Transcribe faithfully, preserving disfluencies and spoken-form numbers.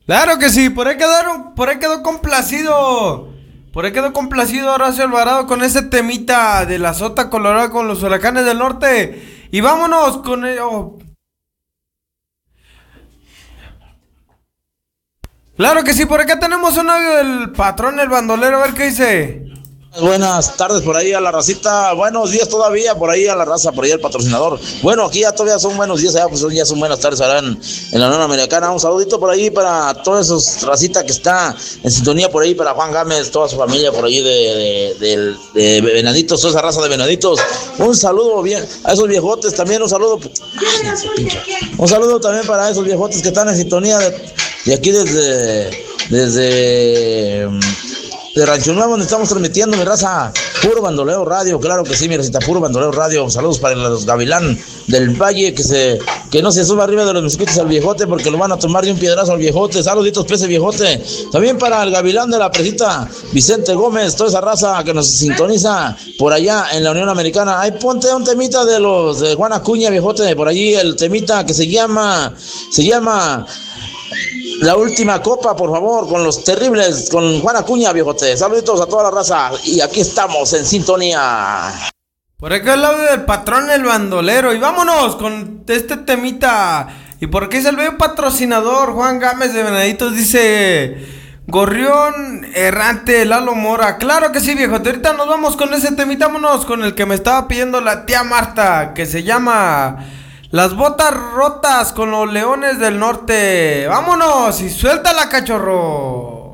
Claro que sí, por ahí quedaron, por ahí quedó complacido. Por ahí quedó complacido Horacio Alvarado con ese temita de la Sota Colorada con los huracanes del norte. Y vámonos con el- oh, claro que sí, por acá tenemos un audio del patrón el bandolero, a ver qué dice. Buenas tardes por ahí a la racita, buenos días todavía por ahí a la raza, por ahí el patrocinador. Bueno, aquí ya todavía son buenos días, allá pues ya son buenas tardes ahora en, en la Unión Americana. Un saludito por ahí para toda esa racita que está en sintonía por ahí, para Juan Gámez, toda su familia por ahí de, de, de, de Venaditos, toda esa raza de Venaditos. Un saludo bien a esos viejotes también, un saludo. Un saludo también para esos viejotes que están en sintonía de, de aquí desde, desde de Rancho Nuevo, donde estamos transmitiendo, mi raza, puro bandoleo radio, claro que sí, mi racita, puro bandoleo radio. Saludos para los gavilán del valle, que se que no se suba arriba de los mosquitos al viejote, porque lo van a tomar de un piedrazo al viejote. Saluditos, pese viejote. También para el gavilán de la presita, Vicente Gómez, toda esa raza que nos sintoniza por allá en la Unión Americana. Ahí ponte un temita de los de Juan Acuña, viejote, por allí el temita que se llama, se llama La Última Copa, por favor, con los terribles, con Juan Acuña, viejote. Saluditos a toda la raza y aquí estamos en sintonía. Por acá el audio del patrón el bandolero. Y vámonos con este temita. Y por qué es el bello patrocinador Juan Gámez de Venaditos, dice Gorrión Errante Lalo Mora. Claro que sí, viejo. Ahorita nos vamos con ese temita. Vámonos con el que me estaba pidiendo la tía Marta, que se llama Las Botas Rotas con los Leones del Norte. Vámonos y suéltala, cachorro.